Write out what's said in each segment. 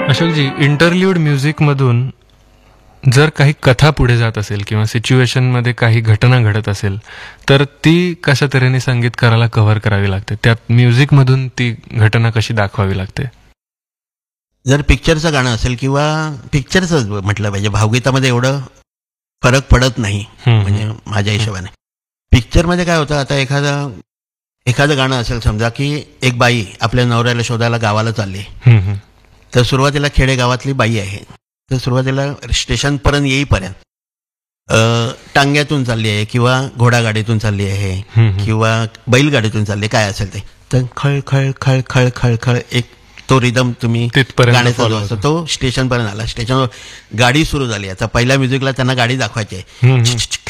Ashokji, interlude म्युझिकमधून जर काही कथा पुढे जात असेल किंवा सिच्युएशनमध्ये काही घटना घडत असेल तर ती कशा तऱ्हेने संगीतकाराला कव्हर करावी लागते, त्यात म्युझिकमधून ती घटना कशी दाखवावी लागते? जर पिक्चरचं गाणं असेल किंवा पिक्चरच म्हटलं पाहिजे, भावगीतामध्ये एवढं फरक पडत नाही म्हणजे माझ्या हिशोबाने. पिक्चरमध्ये काय होतं, आता एखादं गाणं असेल समजा की एक बाई आपल्या नवऱ्याला शोधायला गावाला चालली, तर सुरुवातीला खेडेगावातली बाई आहे, तर सुरुवातीला स्टेशनपर्यंत येईपर्यंत टांग्यातून चालली आहे किंवा घोडागाडीतून चालली आहे किंवा बैलगाडीतून चालली, काय असेल ते, तर खळ खळ खळ खळ खळ खळ एक तो रिदम तुम्ही गाण्याचा जो असतो तो स्टेशनपर्यंत आला. स्टेशनवर गाडी सुरू झाली. आता पहिल्या म्युझिकला त्यांना गाडी दाखवायची आहे,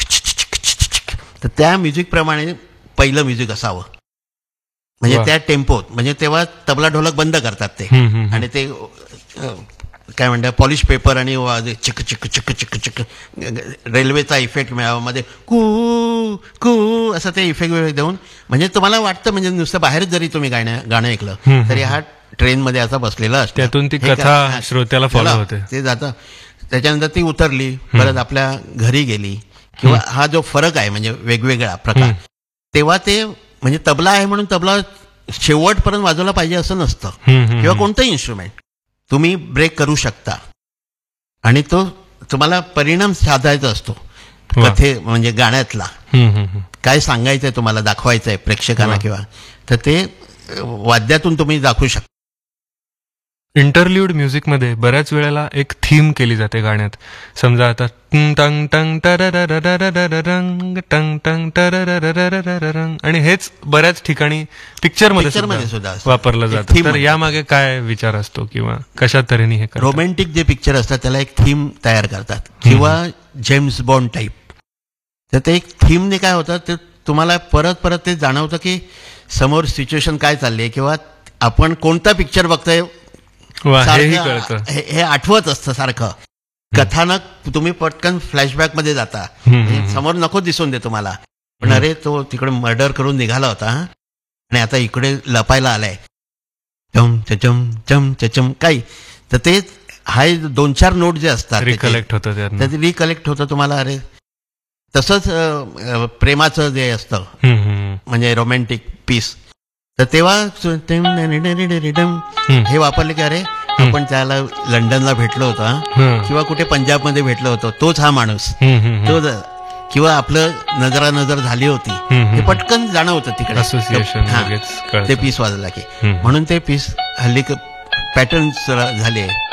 तर त्या म्युझिकप्रमाणे पहिलं म्युझिक असावं, म्हणजे त्या टेम्पोत, म्हणजे तेव्हा तबला ढोलक बंद करतात ते आणि ते काय म्हणतात पॉलिश पेपर आणि चिक चिक चिक चिक चिक रेल्वेचा इफेक्ट मिळावा, मध्ये कू कू असं ते इफेक्ट देऊन, म्हणजे तुम्हाला वाटतं म्हणजे नुसतं बाहेर जरी तुम्ही गाणं ऐकलं तरी हा ट्रेनमध्ये असा बसलेला असतो, त्यातून ती कथा श्रोत्याला फॉलो होते, ते जातं. त्याच्यानंतर ती उतरली, परत आपल्या घरी गेली, किंवा हा जो फरक आहे म्हणजे वेगवेगळा प्रकार, तेव्हा ते म्हणजे तबला आहे म्हणून तबला शेवटपर्यंत वाजवला पाहिजे असं नसतं, किंवा कोणतंही इन्स्ट्रुमेंट तुम्ही ब्रेक करू शकता आणि तो तुम्हाला परिणाम साधायचा असतो कथे म्हणजे गाण्यातला, काय सांगायचंय तुम्हाला, दाखवायचंय प्रेक्षकांना किंवा, तर ते वाद्यातून तुम्ही दाखवू शकता. इंटरल्यूड म्युझिकमध्ये बऱ्याच वेळेला एक थीम केली जाते गाण्यात. समजा आता टंग टंग टंग टंग टंग टंग, आणि हेच बऱ्याच ठिकाणी पिक्चरमध्ये सुद्धा वापरलं जातं. तर यामागे काय विचार असतो किंवा कशा तऱ्हेने हे रोमॅन्टिक जे पिक्चर असतात त्याला एक थीम तयार करतात, किंवा जेम्स बॉन्ड टाईप, तर ते एक थीमने काय होतं ते तुम्हाला परत परत ते जाणवतं की समोर सिच्युएशन काय चालली आहे, किंवा आपण कोणता पिक्चर बघतोय हे आठवत असतं सारखं. कथानक तुम्ही पटकन फ्लॅशबॅक मध्ये जाता, समोर नको दिसून दे तुम्हाला, पण अरे तो तिकडे मर्डर करून निघाला होता आणि आता इकडे लपायला आलाय, चम चम चम चम काही, तर ते हाय 2-4 नोट जे असतात रिकलेक्ट होतं, ते रिकलेक्ट होतं तुम्हाला. अरे तसंच प्रेमाचं जे असतं म्हणजे रोमॅन्टिक पीस, तर तेव्हा हे वापरले की अरे आपण त्याला लंडनला भेटलो होतो किंवा कुठे पंजाबमध्ये भेटलो होतो, तोच हा माणूस, तो किंवा आपलं नजर झाली होती, हे पटकन जाणवतं तिकडे ते पीस वाजला की. म्हणून ते पीस हल्ली पॅटर्न झाले